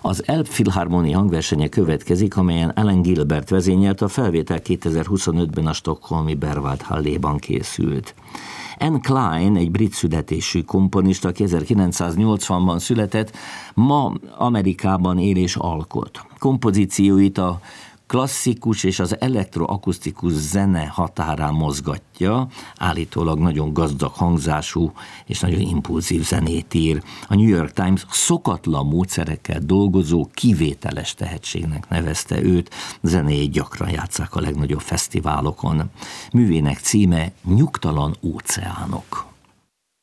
Az Elbphilharmonia hangversenye következik, amelyen Alan Gilbert vezényelt, a felvétel 2025-ben a stockholmi Berwald Halléban készült. Anne Klein, egy brit születésű komponista, aki 1980-ban született, ma Amerikában él és alkot. Kompozícióit a klasszikus és az elektroakusztikus zene határán mozgatja, állítólag nagyon gazdag hangzású és nagyon impulzív zenét ír. A New York Times szokatlan módszerekkel dolgozó, kivételes tehetségnek nevezte őt, zenéjét gyakran játsszák a legnagyobb fesztiválokon. Művének címe Nyugtalan óceánok.